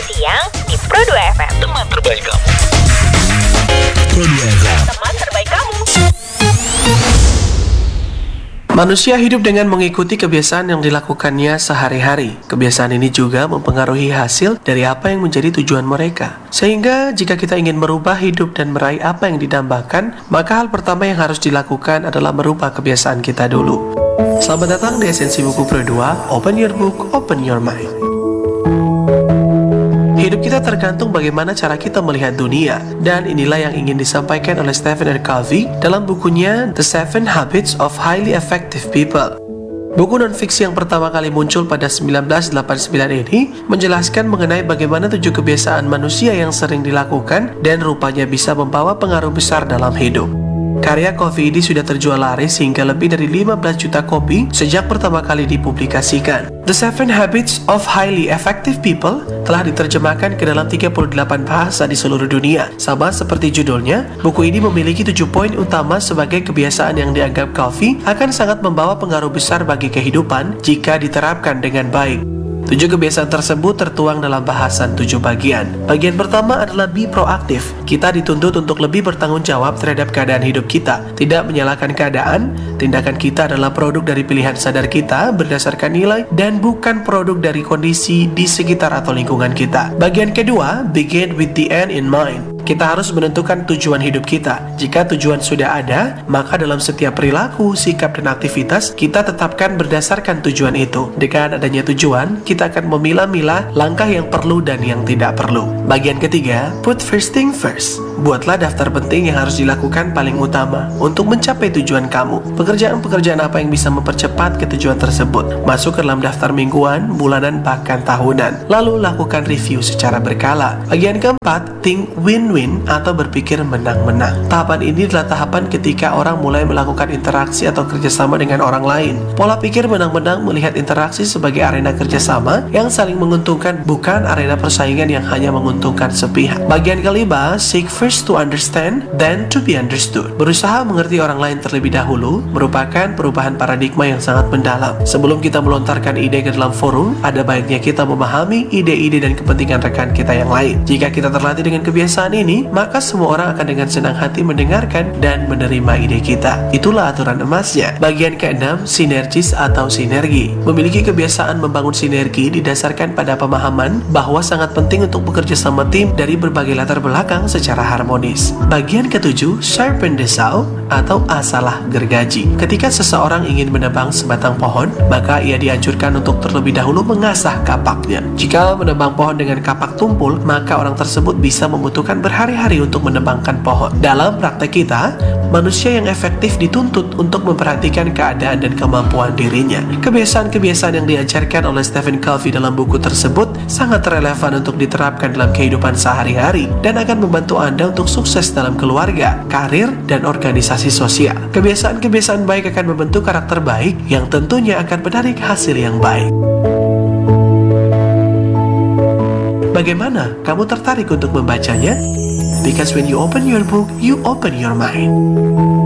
siang di Pro 2 FM. Teman terbaik kamu. Pro 2 FM. Teman terbaik kamu. Manusia hidup dengan mengikuti kebiasaan yang dilakukannya sehari-hari. Kebiasaan ini juga mempengaruhi hasil dari apa yang menjadi tujuan mereka. Sehingga jika kita ingin merubah hidup dan meraih apa yang didambakan, maka hal pertama yang harus dilakukan adalah merubah kebiasaan kita dulu. Selamat datang di Esensi Buku Pro 2, Open Your Book, Open Your Mind. Hidup kita tergantung bagaimana cara kita melihat dunia, dan inilah yang ingin disampaikan oleh Stephen R. Covey dalam bukunya The 7 Habits of Highly Effective People. Buku non-fiksi yang pertama kali muncul pada 1989 ini menjelaskan mengenai bagaimana 7 kebiasaan manusia yang sering dilakukan dan rupanya bisa membawa pengaruh besar dalam hidup. Karya Covey ini sudah terjual laris hingga lebih dari 15 juta kopi sejak pertama kali dipublikasikan. The 7 Habits of Highly Effective People telah diterjemahkan ke dalam 38 bahasa di seluruh dunia. Sama seperti judulnya, buku ini memiliki 7 poin utama sebagai kebiasaan yang dianggap Covey akan sangat membawa pengaruh besar bagi kehidupan jika diterapkan dengan baik. 7 kebiasaan tersebut tertuang dalam bahasan 7 bagian. Bagian pertama adalah be proaktif. Kita dituntut untuk lebih bertanggung jawab terhadap keadaan hidup kita, tidak menyalahkan keadaan. Tindakan kita adalah produk dari pilihan sadar kita berdasarkan nilai dan bukan produk dari kondisi di sekitar atau lingkungan kita. Bagian kedua, begin with the end in mind. Kita harus menentukan tujuan hidup kita. Jika tujuan sudah ada, maka dalam setiap perilaku, sikap, dan aktivitas, kita tetapkan berdasarkan tujuan itu. Dengan adanya tujuan, kita akan memilah-milah langkah yang perlu dan yang tidak perlu. Bagian ketiga, put first thing first. Buatlah daftar penting yang harus dilakukan paling utama untuk mencapai tujuan kamu. Pekerjaan-pekerjaan apa yang bisa mempercepat ketujuan tersebut? Masuk ke dalam daftar mingguan, bulanan, bahkan tahunan. Lalu lakukan review secara berkala. Bagian keempat, think win-win atau berpikir menang-menang. Tahapan ini adalah tahapan ketika orang mulai melakukan interaksi atau kerjasama dengan orang lain. Pola pikir menang-menang melihat interaksi sebagai arena kerjasama yang saling menguntungkan, bukan arena persaingan yang hanya menguntungkan sepihak. Bagian kelima, seek first to understand, then to be understood. Berusaha mengerti orang lain terlebih dahulu merupakan perubahan paradigma yang sangat mendalam. Sebelum kita melontarkan ide ke dalam forum, ada baiknya kita memahami ide-ide dan kepentingan rekan kita yang lain. Jika kita terlatih dengan kebiasaan ini, maka semua orang akan dengan senang hati mendengarkan dan menerima ide kita. Itulah aturan emasnya. Bagian keenam, sinergis atau sinergi. Memiliki kebiasaan membangun sinergi didasarkan pada pemahaman bahwa sangat penting untuk bekerja sama tim dari berbagai latar belakang secara harmonis. Bagian ketujuh, sharpen the saw atau asalah gergaji. Ketika seseorang ingin menebang sebatang pohon, maka ia dianjurkan untuk terlebih dahulu mengasah kapaknya. Jika menebang pohon dengan kapak tumpul, maka orang tersebut bisa membutuhkan berhari-hari untuk menebangkan pohon. Dalam praktek kita, manusia yang efektif dituntut untuk memperhatikan keadaan dan kemampuan dirinya. Kebiasaan-kebiasaan yang diajarkan oleh Stephen Covey dalam buku tersebut sangat relevan untuk diterapkan dalam kehidupan sehari-hari dan akan membantu Anda untuk sukses dalam keluarga, karir, dan organisasi sosial. Kebiasaan-kebiasaan baik akan membentuk karakter baik yang tentunya akan menarik hasil yang baik. Bagaimana? Kamu tertarik untuk membacanya? Because when you open your book, you open your mind.